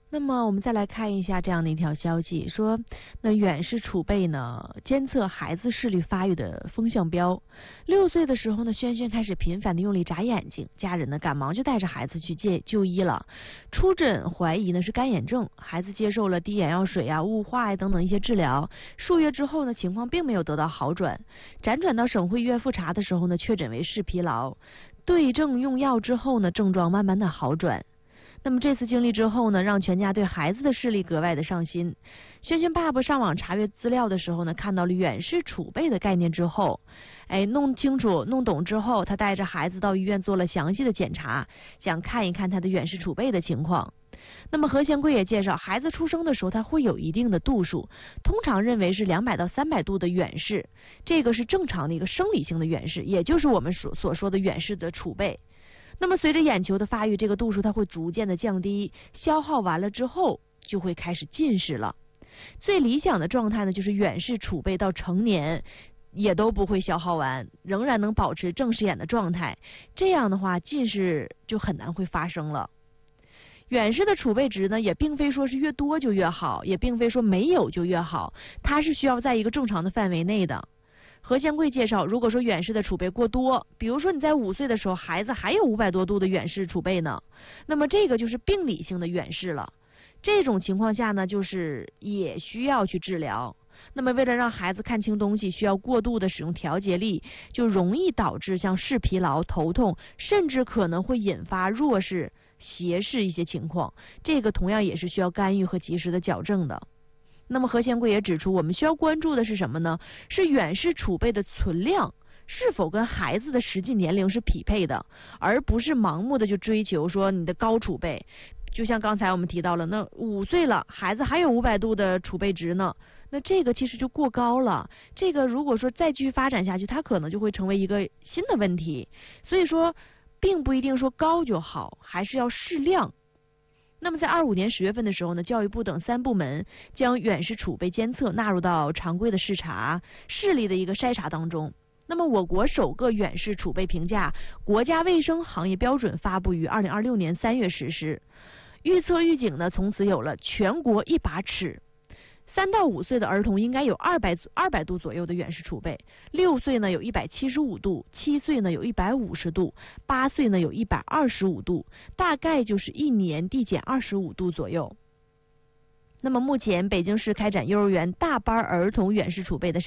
那么我们再来看一下这样的一条消息，说那远视储备呢，监测孩子视力发育的风向标。6岁的时候呢，轩轩开始频繁的用力眨眼睛，家人呢赶忙就带着孩子去就医了。初诊怀疑呢是干眼症，孩子接受了滴眼药水啊、雾化呀等等一些治疗。数月之后呢，情况并没有得到好转，辗转到省会医院复查的时候呢，确诊为视疲劳。对症用药之后呢，症状慢慢的好转。那么这次经历之后呢，让全家对孩子的视力格外的上心。轩轩爸爸上网查阅资料的时候呢，看到了远视储备的概念之后，弄清楚弄懂之后，他带着孩子到医院做了详细的检查，想看一看他的远视储备的情况。那么何贤贵也介绍，孩子出生的时候他会有一定的度数，通常认为是200到300度的远视，这个是正常的一个生理性的远视，也就是我们所说的远视的储备。那么随着眼球的发育，这个度数它会逐渐的降低，消耗完了之后就会开始近视了。最理想的状态呢，就是远视储备到成年也都不会消耗完，仍然能保持正视眼的状态，这样的话近视就很难会发生了。远视的储备值呢，也并非说是越多就越好，也并非说没有就越好，它是需要在一个正常的范围内的。何贤贵介绍，如果说远视的储备过多，比如说你在5岁的时候，孩子还有500多度的远视储备呢，那么这个就是病理性的远视了。这种情况下呢，就是也需要去治疗。那么为了让孩子看清东西，需要过度的使用调节力，就容易导致像视疲劳、头痛，甚至可能会引发弱视、斜视一些情况。这个同样也是需要干预和及时的矫正的。那么何贤贵也指出，我们需要关注的是什么呢？是远视储备的存量是否跟孩子的实际年龄是匹配的，而不是盲目的就追求说你的高储备。就像刚才我们提到了，那5岁了，孩子还有500度的储备值呢，那这个其实就过高了。这个如果说再继续发展下去，它可能就会成为一个新的问题。所以说，并不一定说高就好，还是要适量。那么在25年10月份的时候呢，教育部等3部门将远视储备监测纳入到常规的视力的一个筛查当中。那么我国首个远视储备评价国家卫生行业标准发布于2026年3月实施。预测预警呢，从此有了全国一把尺。3到5岁的儿童应该有200度左右的远视储备，6岁呢有175度，7岁呢有150度，8岁呢有125度，大概就是1年递减25度左右。那么目前北京市开展幼儿园大班儿童远视储备的